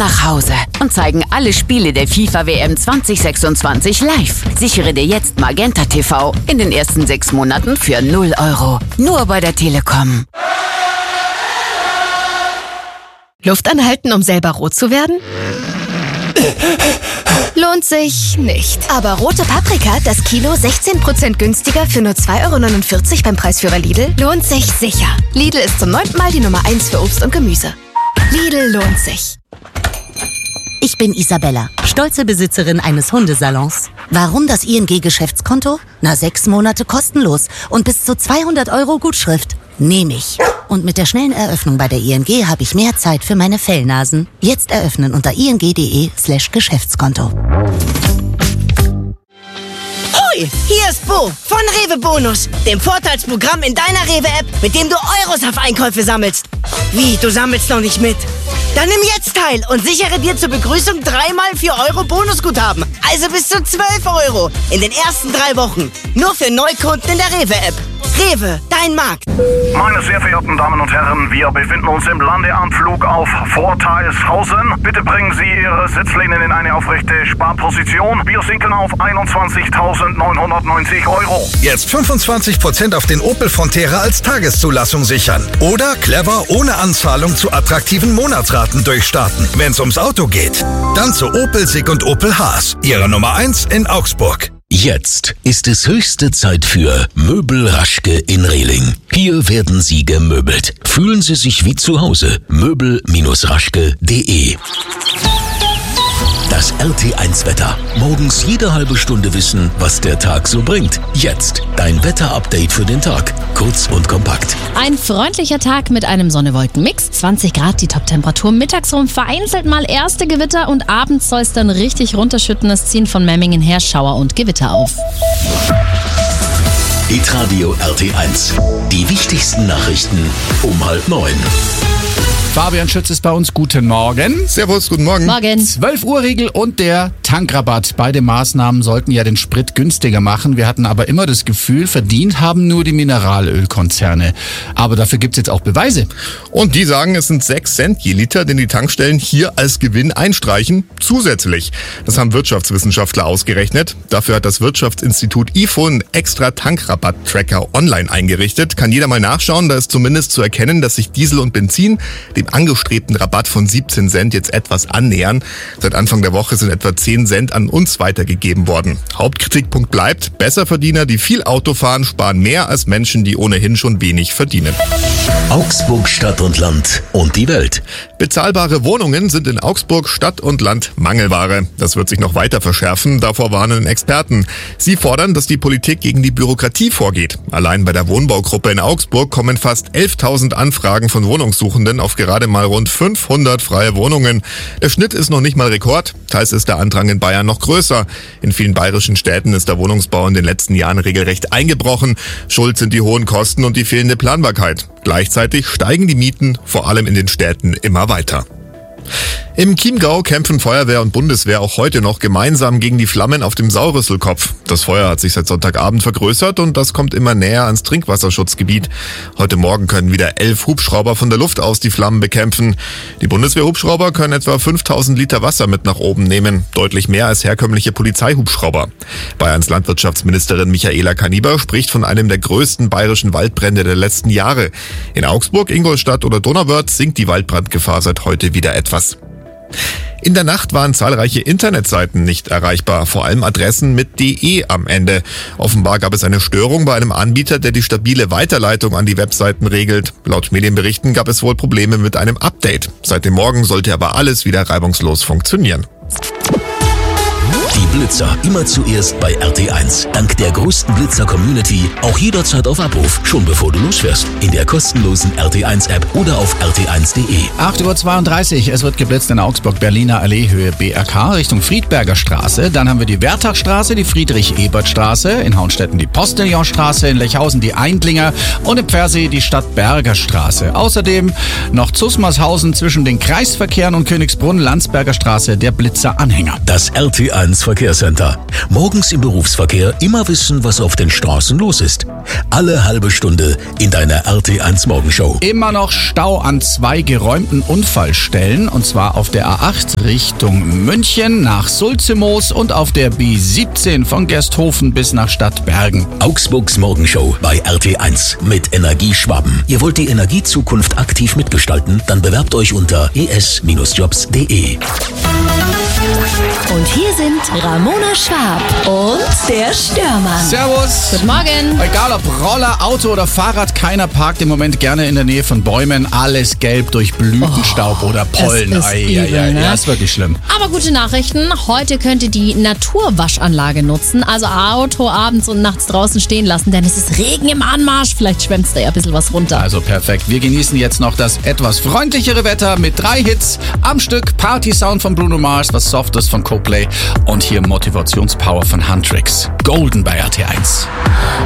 nach Hause und zeigen alle Spiele der FIFA-WM 2026 live. Sichere dir jetzt Magenta TV in den ersten 6 Monaten für 0 €. Nur bei der Telekom. Luft anhalten, um selber rot zu werden? Lohnt sich nicht. Aber rote Paprika, das Kilo 16% günstiger für nur 2,49 € beim Preisführer Lidl, lohnt sich sicher. Lidl ist zum 9. Mal die Nummer 1 für Obst und Gemüse. Lidl lohnt sich. Ich bin Isabella, stolze Besitzerin eines Hundesalons. Warum das ING-Geschäftskonto? 6 Monate kostenlos und bis zu 200 € Gutschrift. Nehme ich. Und mit der schnellen Eröffnung bei der ING habe ich mehr Zeit für meine Fellnasen. Jetzt eröffnen unter ing.de/Geschäftskonto. Hoi, hier ist Bo von Rewe Bonus, dem Vorteilsprogramm in deiner Rewe-App, mit dem du Euros auf Einkäufe sammelst. Wie, du sammelst noch nicht mit? Dann nimm jetzt teil und sichere dir zur Begrüßung 3x 4 € Bonusguthaben. Also bis zu 12 € in den ersten 3 Wochen. Nur für Neukunden in der Rewe-App. Rewe, dein Markt. Meine sehr verehrten Damen und Herren, wir befinden uns im Landeanflug auf Forteilshausen. Bitte bringen Sie Ihre Sitzlehnen in eine aufrechte Sparposition. Wir sinken auf 21.990 €. Jetzt 25% auf den Opel Frontera als Tageszulassung sichern. Oder clever ohne Anzahlung zu attraktiven Monatsraten durchstarten. Wenn's ums Auto geht, dann zu Opel Sig und Opel Haas. Ihre Nummer 1 in Augsburg. Jetzt ist es höchste Zeit für Möbel Raschke in Rehling. Hier werden Sie gemöbelt. Fühlen Sie sich wie zu Hause. Möbel-raschke.de. Das RT1-Wetter. Morgens jede halbe Stunde wissen, was der Tag so bringt. Jetzt dein Wetterupdate für den Tag. Kurz und kompakt. Ein freundlicher Tag mit einem Sonne-Wolken-Mix. 20 Grad die Top-Temperatur. Mittags rum vereinzelt mal erste Gewitter und abends soll es dann richtig runterschütten. Es ziehen von Memmingen her Schauer und Gewitter auf. Hitradio RT1. Die wichtigsten Nachrichten um 8:30. Fabian Schütz ist bei uns. Guten Morgen. Servus, guten Morgen. Morgen. 12-Uhr-Regel und der Tankrabatt. Beide Maßnahmen sollten ja den Sprit günstiger machen. Wir hatten aber immer das Gefühl, verdient haben nur die Mineralölkonzerne. Aber dafür gibt's jetzt auch Beweise. Und die sagen, es sind 6 Cent je Liter, den die Tankstellen hier als Gewinn einstreichen, zusätzlich. Das haben Wirtschaftswissenschaftler ausgerechnet. Dafür hat das Wirtschaftsinstitut IFO einen extra Tankrabatt-Tracker online eingerichtet. Kann jeder mal nachschauen, da ist zumindest zu erkennen, dass sich Diesel und Benzin dem angestrebten Rabatt von 17 Cent jetzt etwas annähern. Seit Anfang der Woche sind etwa 10 Cent an uns weitergegeben worden. Hauptkritikpunkt bleibt, Besserverdiener, die viel Auto fahren, sparen mehr als Menschen, die ohnehin schon wenig verdienen. Augsburg Stadt und Land und die Welt. Bezahlbare Wohnungen sind in Augsburg Stadt und Land Mangelware. Das wird sich noch weiter verschärfen, davor warnen Experten. Sie fordern, dass die Politik gegen die Bürokratie vorgeht. Allein bei der Wohnbaugruppe in Augsburg kommen fast 11.000 Anfragen von Wohnungssuchenden auf gerade mal rund 500 freie Wohnungen. Der Schnitt ist noch nicht mal Rekord, teils ist der Andrang in Bayern noch größer. In vielen bayerischen Städten ist der Wohnungsbau in den letzten Jahren regelrecht eingebrochen. Schuld sind die hohen Kosten und die fehlende Planbarkeit. Gleichzeitig steigen die Mieten, vor allem in den Städten, immer weiter. Im Chiemgau kämpfen Feuerwehr und Bundeswehr auch heute noch gemeinsam gegen die Flammen auf dem Sauerrüsselkopf. Das Feuer hat sich seit Sonntagabend vergrößert und das kommt immer näher ans Trinkwasserschutzgebiet. Heute Morgen können wieder 11 Hubschrauber von der Luft aus die Flammen bekämpfen. Die Bundeswehr-Hubschrauber können etwa 5.000 Liter Wasser mit nach oben nehmen, deutlich mehr als herkömmliche Polizeihubschrauber. Bayerns Landwirtschaftsministerin Michaela Kaniber spricht von einem der größten bayerischen Waldbrände der letzten Jahre. In Augsburg, Ingolstadt oder Donauwörth sinkt die Waldbrandgefahr seit heute wieder etwas. In der Nacht waren zahlreiche Internetseiten nicht erreichbar, vor allem Adressen mit .de am Ende. Offenbar gab es eine Störung bei einem Anbieter, der die stabile Weiterleitung an die Webseiten regelt. Laut Medienberichten gab es wohl Probleme mit einem Update. Seit dem Morgen sollte aber alles wieder reibungslos funktionieren. Die Blitzer immer zuerst bei RT1. Dank der größten Blitzer-Community auch jederzeit auf Abruf, schon bevor du losfährst. In der kostenlosen RT1-App oder auf rt1.de. 8:32 Uhr, es wird geblitzt in Augsburg, Berliner Allee, Höhe BRK, Richtung Friedberger Straße. Dann haben wir die Wertachstraße, die Friedrich-Ebert-Straße, in Hauenstetten die Postillonstraße, in Lechhausen die Eindlinger und in Pfersee die Stadtberger Straße. Außerdem noch Zusmarshausen zwischen den Kreisverkehren und Königsbrunn, Landsberger Straße, der Blitzer-Anhänger. Das RT1 Verkehrsnetz. Verkehrscenter. Morgens im Berufsverkehr immer wissen, was auf den Straßen los ist. Alle halbe Stunde in deiner RT1 Morgenshow. Immer noch Stau an 2 geräumten Unfallstellen, und zwar auf der A8 Richtung München nach Sulzimoos und auf der B17 von Gersthofen bis nach Stadtbergen. Augsburgs Morgenshow bei RT1 mit Energieschwaben. Ihr wollt die Energiezukunft aktiv mitgestalten? Dann bewerbt euch unter es-jobs.de. Und hier sind Ramona Schwab und der Störmann. Servus. Guten Morgen. Egal ob Roller, Auto oder Fahrrad, keiner parkt im Moment gerne in der Nähe von Bäumen. Alles gelb durch Blütenstaub oder Pollen. Das ist übel, ne? Ja, ist wirklich schlimm. Aber gute Nachrichten. Heute könnt ihr die Naturwaschanlage nutzen. Also Auto abends und nachts draußen stehen lassen, denn es ist Regen im Anmarsch. Vielleicht schwemmt da ja ein bisschen was runter. Also perfekt. Wir genießen jetzt noch das etwas freundlichere Wetter mit 3 Hits am Stück. Party-Sound von Bruno Mars, was Softes von Coldplay und hier Motivationspower von Huntrix. Golden bei RT1.